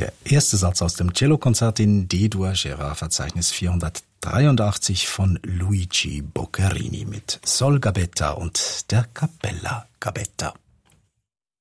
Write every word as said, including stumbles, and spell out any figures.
Der erste Satz aus dem Cellokonzert in D-Dur, Gérard-Verzeichnis vierhundertdreiundachtzig von Luigi Boccherini mit Sol Gabetta und der Capella Gabetta.